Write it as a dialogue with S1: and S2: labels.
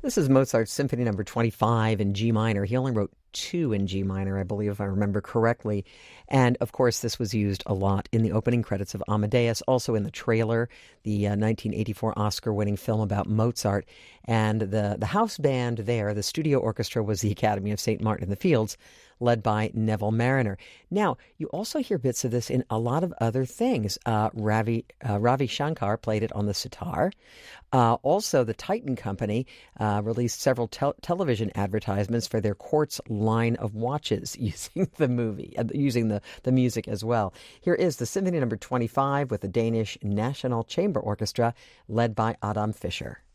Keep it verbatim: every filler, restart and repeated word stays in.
S1: This is Mozart's Symphony Number twenty-five in G minor. He only wrote two in G minor, I believe, if I remember correctly. And, of course, this was used a lot in the opening credits of Amadeus, also in the trailer, the uh, nineteen eighty-four Oscar-winning film about Mozart. And the, the house band there, the studio orchestra, was the Academy of Saint Martin in the Fields, led by Neville Marriner. Now, you also hear bits of this in a lot of other things. Uh, Ravi, uh, Ravi Shankar played it on the sitar. Uh, also, the Titan Company uh, released several tel- television advertisements for their quartz line of watches using the movie, uh, using the, the music as well. Here is the Symphony Number twenty-five with the Danish National Chamber Orchestra, led by Adam Fischer.